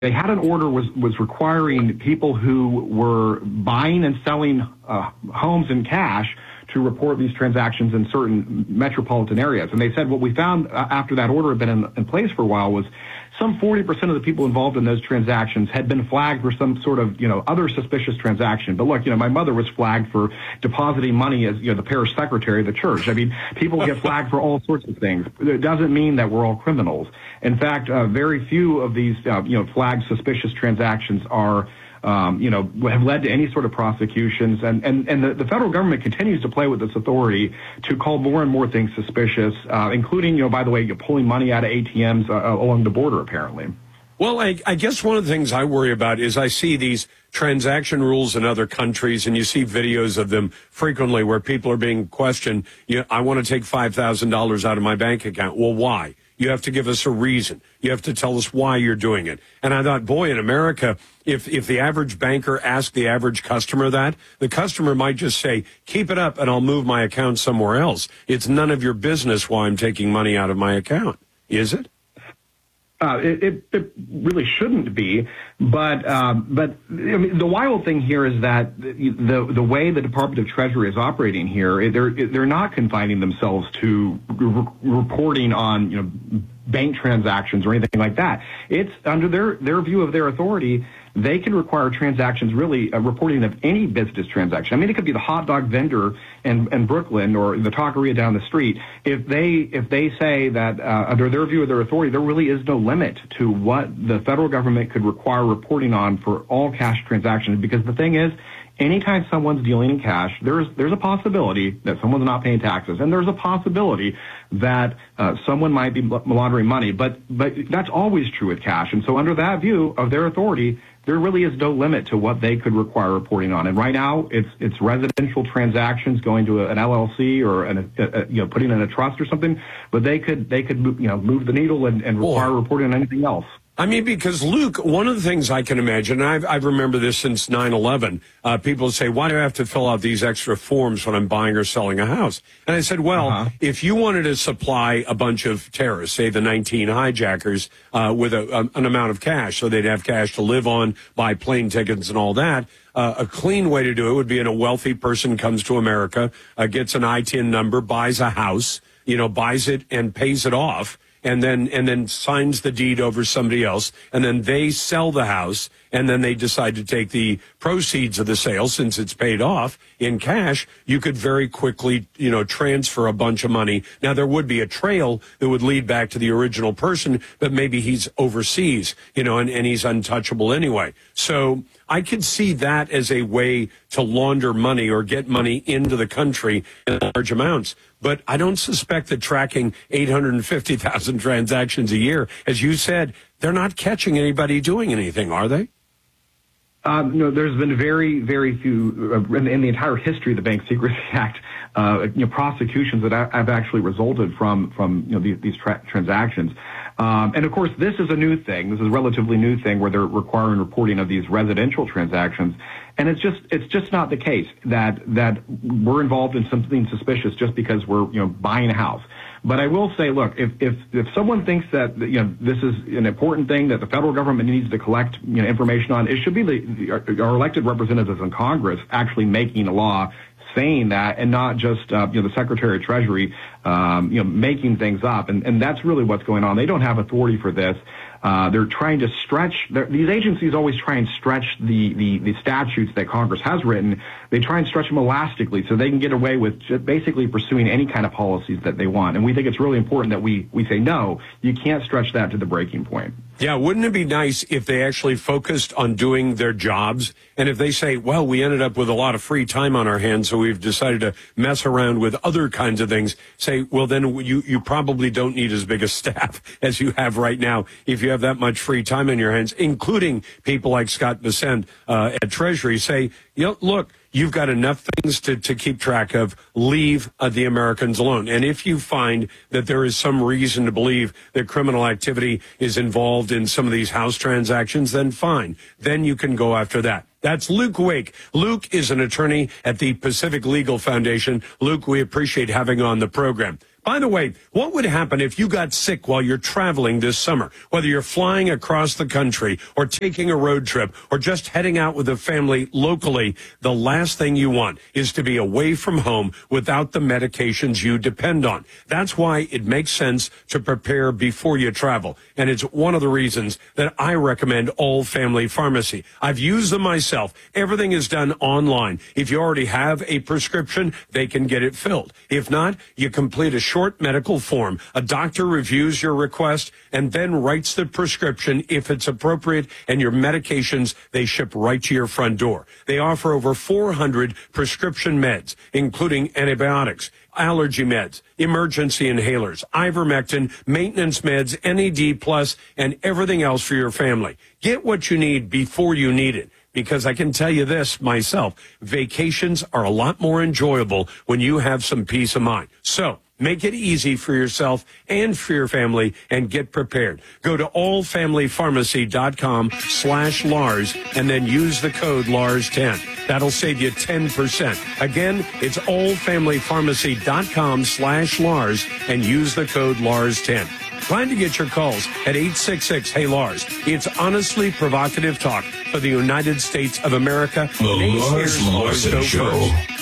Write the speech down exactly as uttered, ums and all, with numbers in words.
they had an order was was requiring people who were buying and selling uh, homes in cash to report these transactions in certain metropolitan areas. And they said what we found after that order had been in, in place for a while was some forty percent of the people involved in those transactions had been flagged for some sort of, you know, other suspicious transaction. But look, you know, my mother was flagged for depositing money as, you know, the parish secretary of the church. I mean, people get flagged for all sorts of things. It doesn't mean that we're all criminals. In fact, uh, very few of these, uh, you know, flagged suspicious transactions are Um, you know, have led to any sort of prosecutions. And, and, and the, the federal government continues to play with this authority to call more and more things suspicious, uh, including, you know, by the way, you're pulling money out of A T Ms uh, along the border, apparently. Well, I, I guess one of the things I worry about is I see these transaction rules in other countries, and you see videos of them frequently where people are being questioned. You know, I want to take five thousand dollars out of my bank account. Well, why? You have to give us a reason. You have to tell us why you're doing it. And I thought, boy, in America, if if the average banker asked the average customer that, the customer might just say, keep it up and I'll move my account somewhere else. It's none of your business why I'm taking money out of my account. Is it? Uh, it, it, it really shouldn't be, but um, but I mean, the wild thing here is that the the way the Department of Treasury is operating here, they're they're not confining themselves to re- reporting on, you know, bank transactions or anything like that. It's under their their view of their authority. They can require transactions, really, uh, reporting of any business transaction. I mean, it could be the hot dog vendor in, in Brooklyn or the taqueria down the street. If they if they say that uh, under their view of their authority, there really is no limit to what the federal government could require reporting on for all cash transactions. Because the thing is, anytime someone's dealing in cash, there's there's a possibility that someone's not paying taxes, and there's a possibility that uh, someone might be laundering money. But but that's always true with cash. And so under that view of their authority, there really is no limit to what they could require reporting on. And right now, it's it's residential transactions going to an L L C or an, a, a, you know, putting in a trust or something. But they could they could you know move the needle and, and require reporting on anything else. I mean, because, Luke, one of the things I can imagine, and I've, I've remember this since nine eleven, uh, people say, why do I have to fill out these extra forms when I'm buying or selling a house? And I said, well, uh-huh. if you wanted to supply a bunch of terrorists, say the nineteen hijackers, uh, with a, a, an amount of cash, so they'd have cash to live on, buy plane tickets and all that, uh, a clean way to do it would be in a wealthy person comes to America, uh, gets an I T I N number, buys a house, you know, buys it and pays it off. And then and then signs the deed over somebody else, and then they sell the house, and then they decide to take the proceeds of the sale, since it's paid off, in cash. You could very quickly, you know, transfer a bunch of money. Now, there would be a trail that would lead back to the original person, but maybe he's overseas, you know, and, and he's untouchable anyway. So I could see that as a way to launder money or get money into the country in large amounts. But I don't suspect that tracking eight hundred fifty thousand transactions a year, as you said, they're not catching anybody doing anything, are they? Um, no, there's been very, very few uh, in, in the entire history of the Bank Secrecy Act, uh, you know, prosecutions that have actually resulted from from you know these, these tra- transactions. Um, and of course, this is a new thing. This is a relatively new thing where they're requiring reporting of these residential transactions. And it's just it's just not the case that that we're involved in something suspicious just because we're you know buying a house. But I will say, look, if if if someone thinks that you know this is an important thing that the federal government needs to collect you know information on, it should be the, the our elected representatives in Congress actually making a law saying that, and not just uh, you know the Secretary of Treasury um, you know making things up. And and that's really what's going on. They don't have authority for this. Uh, they're trying to stretch, these agencies always try and stretch the, the, the statutes that Congress has written. They try and stretch them elastically so they can get away with just basically pursuing any kind of policies that they want. And we think it's really important that we, we say, no, you can't stretch that to the breaking point. Yeah, wouldn't it be nice if they actually focused on doing their jobs? And if they say, well, we ended up with a lot of free time on our hands, so we've decided to mess around with other kinds of things, say, well, then you, you probably don't need as big a staff as you have right now if you have that much free time in your hands, including people like Scott Bessent uh, at Treasury say, you know, look, you've got enough things to, to keep track of. Leave uh, the Americans alone. And if you find that there is some reason to believe that criminal activity is involved in some of these house transactions, then fine. Then you can go after that. That's Luke Wake. Luke is an attorney at the Pacific Legal Foundation. Luke, we appreciate having you on the program. By the way, what would happen if you got sick while you're traveling this summer? Whether you're flying across the country or taking a road trip or just heading out with a family locally, the last thing you want is to be away from home without the medications you depend on. That's why it makes sense to prepare before you travel. And it's one of the reasons that I recommend All Family Pharmacy. I've used them myself. Everything is done online. If you already have a prescription, they can get it filled. If not, you complete a short medical form. A doctor reviews your request and then writes the prescription if it's appropriate, and your medications, they ship right to your front door. They offer over four hundred prescription meds, including antibiotics, allergy meds, emergency inhalers, ivermectin, maintenance meds, N A D plus, and everything else for your family. Get what you need before you need it. Because I can tell you this myself, vacations are a lot more enjoyable when you have some peace of mind. So make it easy for yourself and for your family and get prepared. Go to allfamilypharmacy.com slash Lars and then use the code Lars ten. That'll save you ten percent. Again, it's allfamilypharmacy.com slash Lars and use the code Lars ten. Plan to get your calls at eight six six, hey Lars. It's honestly provocative talk for the United States of America. The Lars Larson Show.